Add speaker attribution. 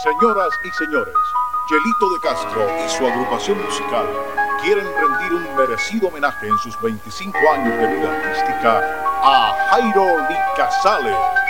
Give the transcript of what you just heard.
Speaker 1: Señoras y señores, Chelito de Castro y su agrupación musical quieren rendir un merecido homenaje en sus 25 años de vida artística a Jairo Licazales.